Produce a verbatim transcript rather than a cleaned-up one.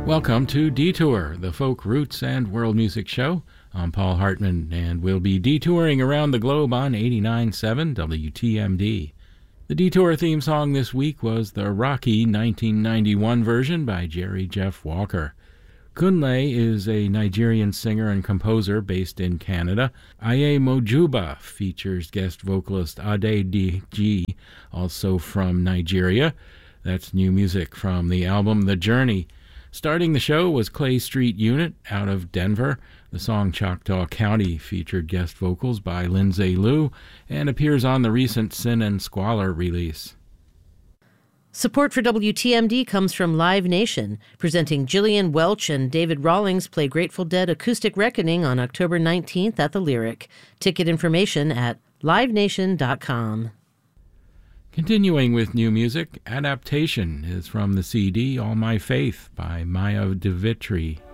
Welcome to Detour, the folk roots and world music show. I'm Paul Hartman, and we'll be detouring around the globe on eighty-nine point seven W T M D. The Detour theme song this week was the rocky nineteen ninety-one version by Jerry Jeff Walker. Kunle is a Nigerian singer and composer based in Canada. Aye Mojuba features guest vocalist Ade Dji, also from Nigeria. That's new music from the album The Journey. Starting the show was Clay Street Unit out of Denver. The song Choctaw County featured guest vocals by Lindsay Lou and appears on the recent Sin and Squalor release. Support for W T M D comes from Live Nation, presenting Gillian Welch and David Rawlings play Grateful Dead Acoustic Reckoning on October nineteenth at the Lyric. Ticket information at live nation dot com. Continuing with new music, Adaptation is from the C D All My Faith by Maya De Vitry.